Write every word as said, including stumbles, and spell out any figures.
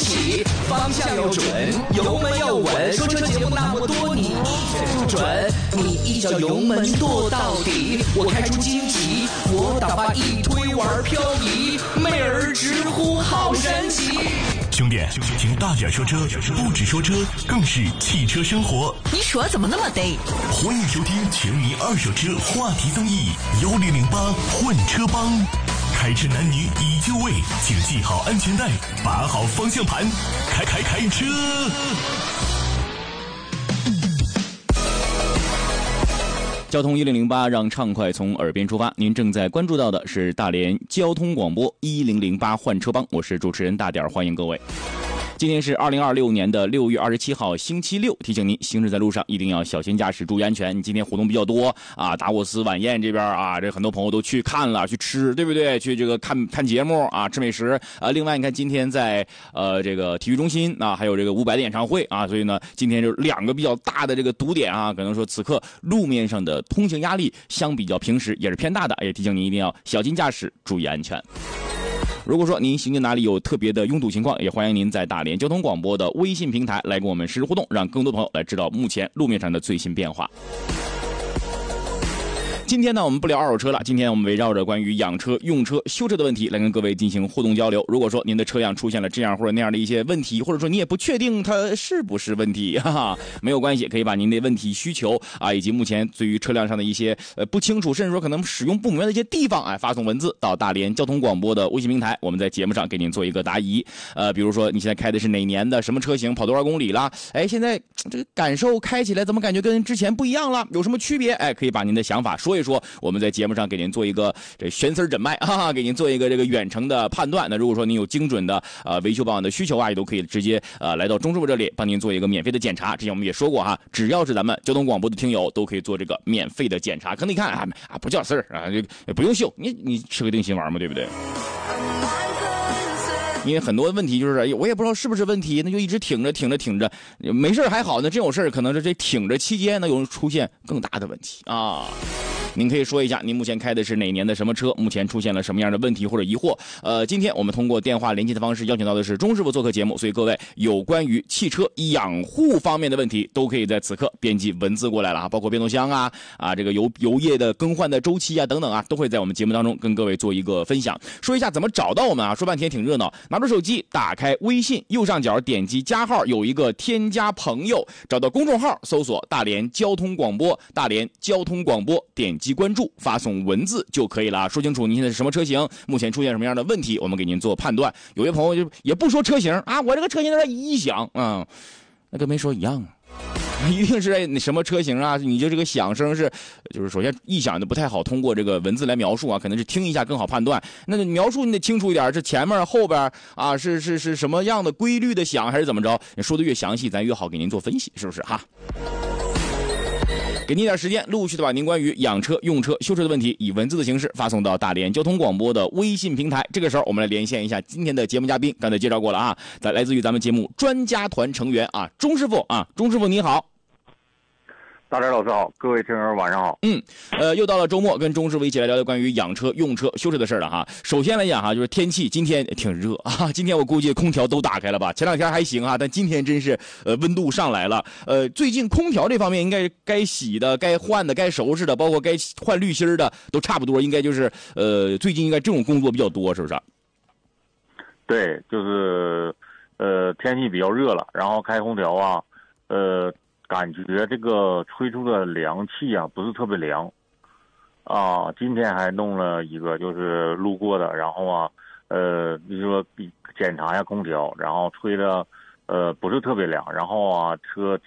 起，方向要准，油门要稳。说车节目那么多，你一点不准，你一脚油门跺到底。我开出荆棘，我打把一推玩漂移，妹儿直呼好神奇。 兄弟，听大点说车，不只说车，更是汽车生活。 你说怎么那么得？ 欢迎收听全民二手车话题综艺幺零零八换车帮。开车男女已就位，请系好安全带，把好方向盘，开开开车。 交通一零零八，让畅快从耳边出发。您正在关注到的是大连交通广播一零零八换车帮，我是主持人大点，欢迎各位。今天是二零二六年的六月二十七号，星期六。提醒您，行驶在路上一定要小心驾驶，注意安全。今天活动比较多啊，达沃斯晚宴这边啊，这很多朋友都去看了，去吃，对不对？去这个看看节目啊，吃美食啊。另外，你看今天在呃这个体育中心啊，还有这个伍佰的演唱会啊，所以呢，今天就两个比较大的这个堵点啊，可能说此刻路面上的通行压力相比较平时也是偏大的，也提醒您一定要小心驾驶，注意安全。如果说您行进哪里有特别的拥堵情况，也欢迎您在大连交通广播的微信平台来跟我们实时互动，让更多朋友来知道目前路面上的最新变化。今天呢，我们不聊二手车了，今天我们围绕着关于养车、用车、修车的问题来跟各位进行互动交流。如果说您的车辆出现了这样或者那样的一些问题，或者说你也不确定它是不是问题，哈哈，没有关系，可以把您的问题需求啊，以及目前对于车辆上的一些呃不清楚，甚至说可能使用不明白的一些地方，哎，发送文字到大连交通广播的微信平台，我们在节目上给您做一个答疑。呃，比如说你现在开的是哪年的什么车型，跑多少公里了？哎，现在这个感受开起来怎么感觉跟之前不一样了？有什么区别？哎，可以把您的想法说一说，我们在节目上给您做一个这悬丝诊脉啊，给您做一个这个远程的判断。那如果说您有精准的呃维修保养的需求啊，也都可以直接呃来到钟师傅这里帮您做一个免费的检查。之前我们也说过哈，只要是咱们交通广播的听友都可以做这个免费的检查。可能你看啊啊不叫事儿啊，就不用修，你你吃个定心丸嘛，对不对？因为很多问题就是，我也不知道是不是问题，那就一直挺着挺着挺着，没事还好呢，真有事可能是这挺着期间呢，有出现更大的问题啊。您可以说一下您目前开的是哪年的什么车，目前出现了什么样的问题或者疑惑。呃，今天我们通过电话连接的方式邀请到的是钟师傅做客节目，所以各位有关于汽车养护方面的问题都可以在此刻编辑文字过来了啊，包括变速箱啊啊这个油油液的更换的周期啊等等啊，都会在我们节目当中跟各位做一个分享。说一下怎么找到我们啊，说半天挺热闹，拿出手机打开微信，右上角点击加号，有一个添加朋友，找到公众号搜索大连交通广播，大连交通广播，点击关注，发送文字就可以了。说清楚您现在是什么车型，目前出现什么样的问题，我们给您做判断。有些朋友就也不说车型啊，我这个车型在这一响，嗯，那跟没说一样啊。一定是那什么车型啊？你就这个响声是，就是首先异响的不太好通过这个文字来描述啊，可能是听一下更好判断。那描述你得清楚一点，是前面后边啊，是是是什么样的规律的响，还是怎么着？你说的越详细，咱越好给您做分析，是不是哈？给您一点时间，陆续的把您关于养车、用车、修车的问题以文字的形式发送到大连交通广播的微信平台。这个时候，我们来连线一下今天的节目嘉宾，刚才介绍过了啊，在来自于咱们节目专家团成员啊，钟师傅啊，钟师傅你好。 大点老师好，各位听友晚上好。 嗯，呃，又到了周末，跟钟师傅一起来聊聊关于养车、用车、修车的事了哈。首先来讲哈，就是天气今天挺热啊，今天我估计空调都打开了吧？前两天还行啊，但今天真是呃温度上来了。呃，最近空调这方面应该该洗的、该换的、该收拾的，包括该换滤芯的，都差不多，应该就是呃最近应该这种工作比较多，是不是？ 对，就是呃天气比较热了，然后开空调啊，呃。感觉这个吹出的凉气啊不是特别凉啊，今天还弄了一个就是路过的，然后啊呃你说检查一下空调，然后吹的呃不是特别凉，然后啊车